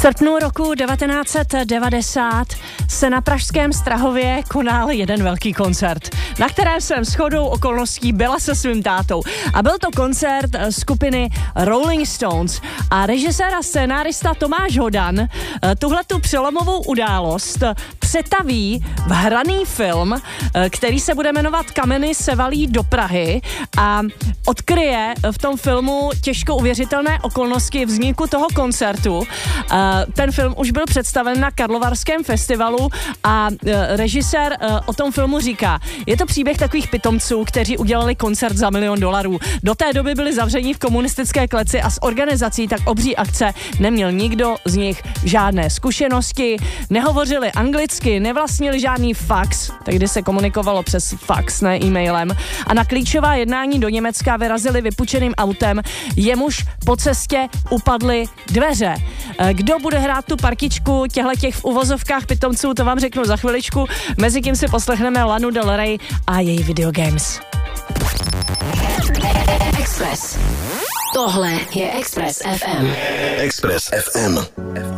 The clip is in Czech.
srpnu roku 1990 se na pražském Strahově konal jeden velký koncert, na kterém jsem shodou okolností byla se svým tátou. A byl to koncert skupiny Rolling Stones a režisér a scénárista Tomáš Hodan tuhletu přelomovou událost přetaví v hraný film, který se bude jmenovat Kameny se valí do Prahy a odkryje v tom filmu těžko uvěřitelné okolnosti vzniku toho koncertu. Ten film už byl představen na Karlovarském festivalu a režisér o tom filmu říká, je to příběh takových pitomců, kteří udělali koncert za $1 milion. Do té doby byli zavření v komunistické kleci a s organizací tak obří akce neměl nikdo z nich žádné zkušenosti, nehovořili anglicky, nevlastnili žádný fax, tehdy se komunikovalo přes fax, ne e-mailem, a na klíčová jednání do Německa vyrazili vypučeným autem, jemuž po cestě upadly dveře. Kdo bude hrát tu partičku těch v uvozovkách pitomců, to vám řeknu za chviličku. Mezitím si poslechneme Lanu Del Rey a její Video Games. Express. Tohle je Express FM. Express FM.